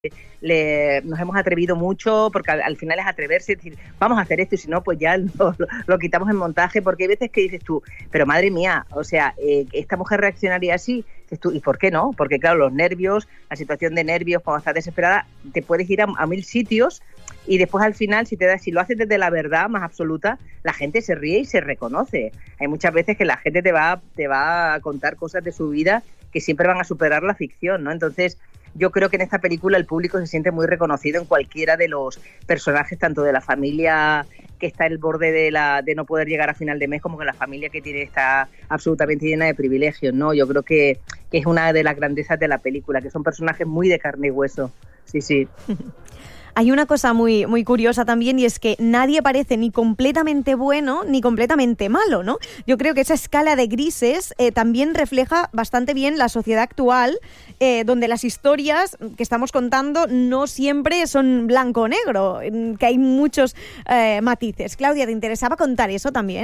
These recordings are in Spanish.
nos hemos atrevido mucho, porque al final es atreverse, es decir, vamos a hacer esto, y si no, pues ya lo quitamos en montaje, porque hay veces que dices tú, pero madre mía, o sea, esta mujer reaccionaría así, dices tú, ¿y por qué no? Porque claro, los nervios, la situación de nervios, cuando estás desesperada, te puedes ir a mil sitios, y después al final, si lo haces desde la verdad más absoluta, la gente se ríe y se reconoce. Hay muchas veces que la gente te va a contar cosas de su vida que siempre van a superar la ficción, ¿no? Entonces, yo creo que en esta película el público se siente muy reconocido en cualquiera de los personajes, tanto de la familia que está al borde de no poder llegar a final de mes, como que la familia que está absolutamente llena de privilegios, ¿no? Yo creo que es una de las grandezas de la película, que son personajes muy de carne y hueso. Sí, sí. Hay una cosa muy, muy curiosa también, y es que nadie parece ni completamente bueno ni completamente malo, ¿no? Yo creo que esa escala de grises también refleja bastante bien la sociedad actual, donde las historias que estamos contando no siempre son blanco o negro, que hay muchos matices. Claudia, ¿te interesaba contar eso también?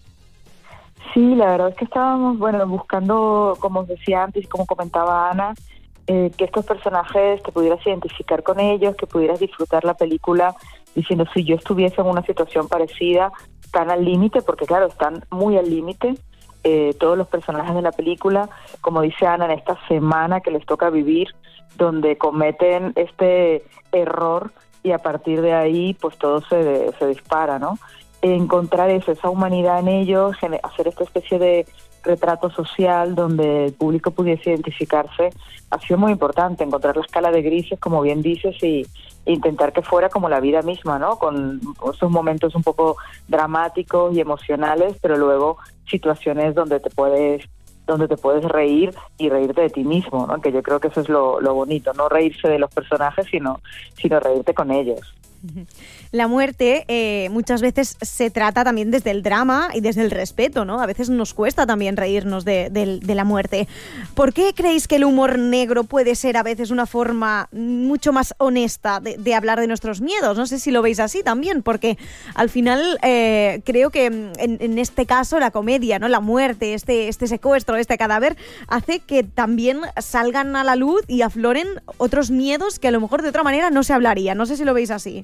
Sí, la verdad es que estábamos, buscando, como os decía antes y como comentaba Ana, que estos personajes te pudieras identificar con ellos, que pudieras disfrutar la película diciendo, si yo estuviese en una situación parecida, tan al límite, porque claro, están muy al límite, todos los personajes de la película, como dice Ana, en esta semana que les toca vivir, donde cometen este error y a partir de ahí pues todo se dispara, ¿no? Encontrar esa humanidad en ellos, hacer esta especie de retrato social donde el público pudiese identificarse, ha sido muy importante, encontrar la escala de grises, como bien dices, y intentar que fuera como la vida misma, ¿no? Con esos momentos un poco dramáticos y emocionales, pero luego situaciones donde te puedes reír y reírte de ti mismo, ¿no? Que yo creo que eso es lo bonito, no reírse de los personajes, sino reírte con ellos. La muerte muchas veces se trata también desde el drama y desde el respeto, ¿no? A veces nos cuesta también reírnos de la muerte. ¿Por qué creéis que el humor negro puede ser a veces una forma mucho más honesta de hablar de nuestros miedos? No sé si lo veis así también, porque al final creo que en este caso la comedia, ¿no? La muerte, este secuestro, este cadáver, hace que también salgan a la luz y afloren otros miedos que a lo mejor de otra manera no se hablaría. No sé si lo veis así.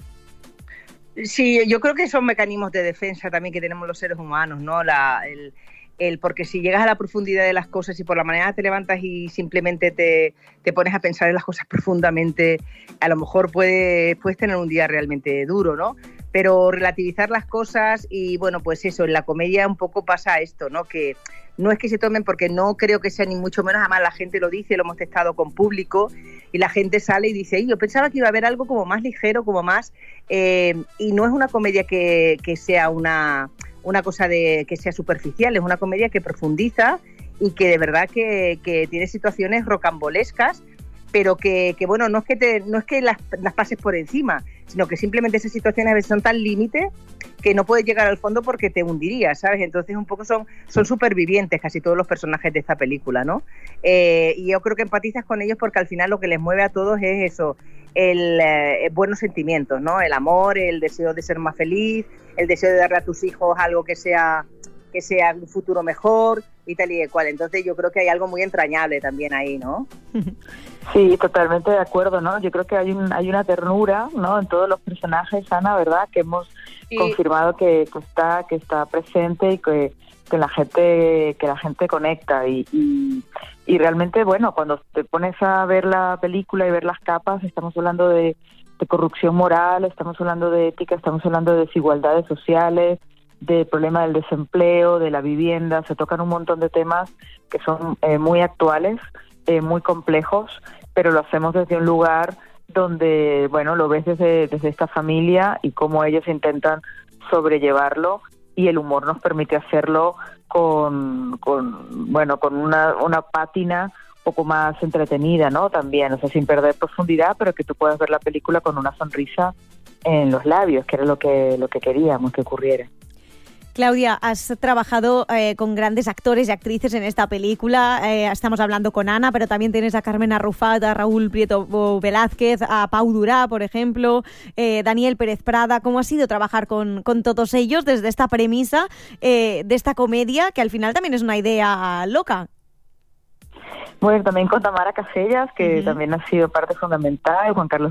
Sí, yo creo que son mecanismos de defensa también que tenemos los seres humanos, ¿no? Porque si llegas a la profundidad de las cosas y por la mañana te levantas y simplemente te pones a pensar en las cosas profundamente, a lo mejor puedes tener un día realmente duro, ¿no? Pero relativizar las cosas y, bueno, pues eso, en la comedia un poco pasa esto, ¿no? Que no es que se tomen, porque no creo que sea ni mucho menos, además la gente lo dice, lo hemos testado con público y la gente sale y dice, yo pensaba que iba a haber algo como más ligero, como más... y no es una comedia que sea una cosa que sea superficial, es una comedia que profundiza y que de verdad que tiene situaciones rocambolescas, pero que bueno, no es que las pases por encima, sino que simplemente esas situaciones a veces son tan límite que no puedes llegar al fondo porque te hundirías, ¿sabes? Entonces un poco son supervivientes casi todos los personajes de esta película, ¿no? Y yo creo que empatizas con ellos porque al final lo que les mueve a todos es eso, buenos sentimientos, ¿no? El amor, el deseo de ser más feliz, el deseo de darle a tus hijos algo que sea un futuro mejor y tal y cual. Entonces yo creo que hay algo muy entrañable también ahí, ¿no? Sí, totalmente de acuerdo, ¿no? Yo creo que hay una ternura, ¿no? En todos los personajes, Ana, ¿verdad? Que hemos confirmado que está presente y que la gente conecta y realmente, bueno, cuando te pones a ver la película y ver las capas, estamos hablando de corrupción moral, estamos hablando de ética, estamos hablando de desigualdades sociales, del problema del desempleo, de la vivienda, se tocan un montón de temas que son muy actuales, muy complejos, pero lo hacemos desde un lugar donde, bueno, lo ves desde esta familia y cómo ellos intentan sobrellevarlo, y el humor nos permite hacerlo con una pátina un poco más entretenida, ¿no? También, o sea, sin perder profundidad, pero que tú puedas ver la película con una sonrisa en los labios, que era lo que queríamos que ocurriera. Claudia, has trabajado con grandes actores y actrices en esta película. Estamos hablando con Ana, pero también tienes a Carmen Arrufat, a Raúl Prieto Velázquez, a Pau Durá, por ejemplo, Daniel Pérez Prada. ¿Cómo ha sido trabajar con todos ellos desde esta premisa de esta comedia, que al final también es una idea loca? Bueno, también con Tamara Casellas, que también ha sido parte fundamental, Juan Carlos